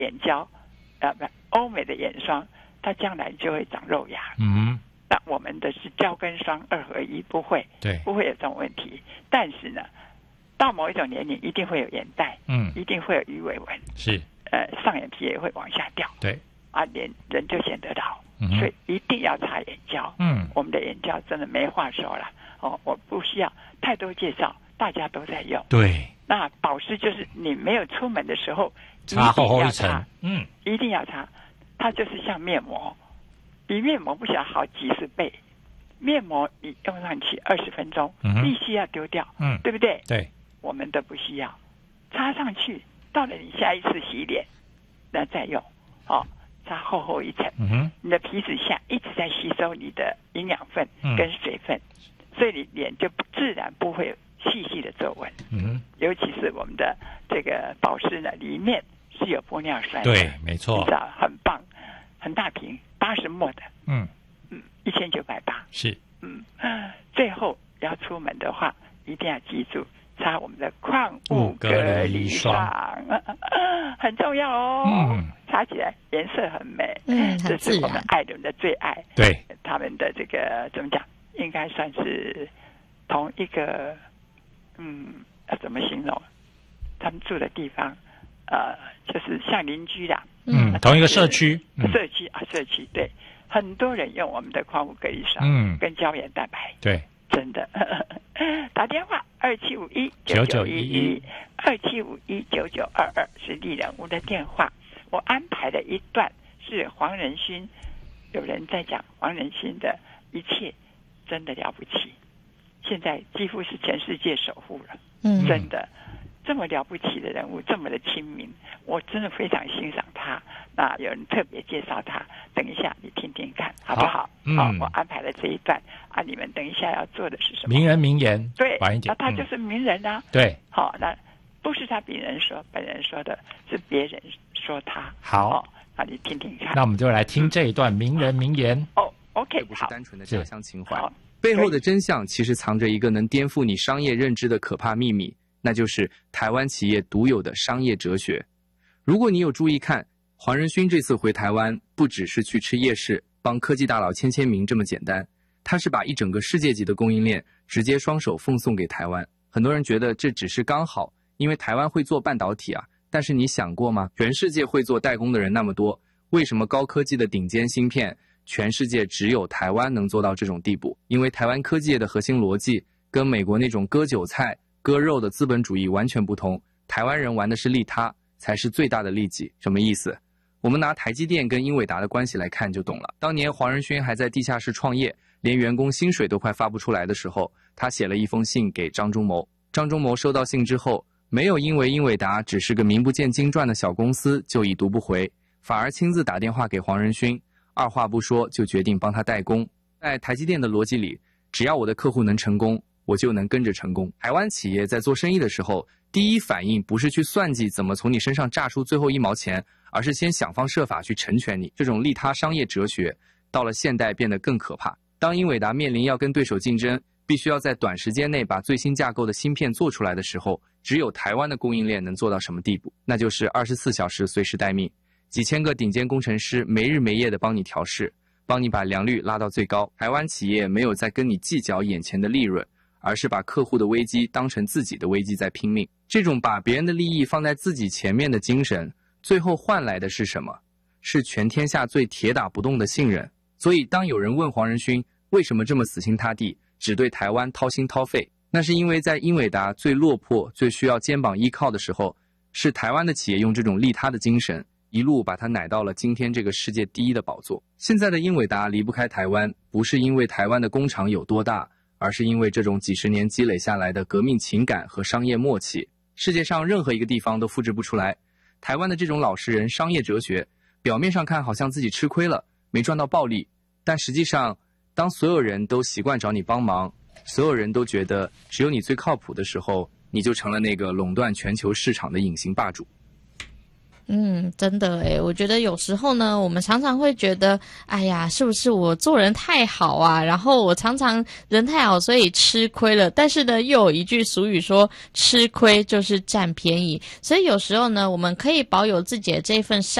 眼胶，不，欧美的眼霜，它将来就会长肉芽。那我们的是胶跟霜2合1，不会， 对， 不会有这种问题。但是呢，到某一种年龄，一定会有眼袋，一定会有鱼尾纹， 是， 上眼皮也会往下掉， 对， 人就显得老，所以一定要擦眼胶。我们的眼胶真的没话说了我不需要太多介绍，大家都在用。 对， 那保湿就是你没有出门的时候擦厚厚一层， 一定要擦，它就是像面膜，比面膜不晓得好几十倍。面膜你用上去20分钟，必须要丢掉，对不对？ 对， 我们都不需要，擦上去，到了你下一次洗脸，那再用，擦厚厚一层，你的皮脂下一直在吸收你的营养分跟水分，所以你脸就自然不会有细细的皱纹。尤其是我们的这个保湿呢，里面是有玻尿酸的， 对，没错， 你知道很棒，很大瓶，80ml的，1980， 是， 最后要出门的话，一定要记住擦我们的矿物隔离霜，很重要哦。擦起来颜色很美，这是我们爱人的最爱。 对， 他们的这个怎么讲，应该算是同一个，要怎么形容？他们住的地方，就是像邻居啦， 同一个社区， 社区对，很多人用我们的矿物隔离霜，跟胶原蛋白， 对， 真的。打电话27519911，27519922是丽人屋的电话。我安排了一段是黄仁勋，有人在讲黄仁勋的一切真的了不起，现在几乎是全世界首富了，真的。这么了不起的人物，这么的亲民，我真的非常欣赏他。那有人特别介绍他，等一下你听听看，好不好？我安排了这一段你们等一下要做的是什么？ 名人名言， 对， 晚一点， 他就是名人啊。 对， 好，那不是他本人说的，是别人说他。 好， 那你听听看。 那我们就来听这一段名人名言。 OK， 这不是单纯的家乡情怀，背后的真相其实藏着一个能颠覆你商业认知的可怕秘密。那就是台湾企业独有的商业哲学。如果你有注意看，黄仁勋这次回台湾，不只是去吃夜市，帮科技大佬签名这么简单，他是把一整个世界级的供应链直接双手奉送给台湾。很多人觉得这只是刚好，因为台湾会做半导体啊。但是你想过吗？全世界会做代工的人那么多，为什么高科技的顶尖芯片，全世界只有台湾能做到这种地步？因为台湾科技业的核心逻辑跟美国那种割韭菜割肉的资本主义完全不同，台湾人玩的是利他，才是最大的利己。什么意思？我们拿台积电跟英伟达的关系来看就懂了。当年黄仁勋还在地下室创业，连员工薪水都快发不出来的时候，他写了一封信给张忠谋。张忠谋收到信之后，没有因为英伟达只是个名不见经传的小公司就已读不回，反而亲自打电话给黄仁勋，二话不说就决定帮他代工。在台积电的逻辑里，只要我的客户能成功，我就能跟着成功。台湾企业在做生意的时候，第一反应不是去算计怎么从你身上榨出最后1毛钱，而是先想方设法去成全你。这种利他商业哲学，到了现代变得更可怕。当英伟达面临要跟对手竞争，必须要在短时间内把最新架构的芯片做出来的时候，只有台湾的供应链能做到什么地步？那就是24小时随时待命，几千个顶尖工程师没日没夜的帮你调试，帮你把良率拉到最高。台湾企业没有在跟你计较眼前的利润，而是把客户的危机当成自己的危机在拼命。这种把别人的利益放在自己前面的精神，最后换来的是什么？是全天下最铁打不动的信任。所以当有人问黄仁勋为什么这么死心塌地，只对台湾掏心掏肺，那是因为在英伟达最落魄、最需要肩膀依靠的时候，是台湾的企业用这种利他的精神，一路把它奶到了今天这个世界第一的宝座。现在的英伟达离不开台湾，不是因为台湾的工厂有多大，而是因为这种几十年积累下来的革命情感和商业默契，世界上任何一个地方都复制不出来。台湾的这种老实人商业哲学，表面上看好像自己吃亏了，没赚到暴利，但实际上，当所有人都习惯找你帮忙，所有人都觉得只有你最靠谱的时候，你就成了那个垄断全球市场的隐形霸主。 真的诶，我觉得有时候呢，我们常常会觉得，哎呀，是不是我做人太好啊？然后我常常人太好，所以吃亏了。但是呢，又有一句俗语说，吃亏就是占便宜。所以有时候呢，我们可以保有自己的这份善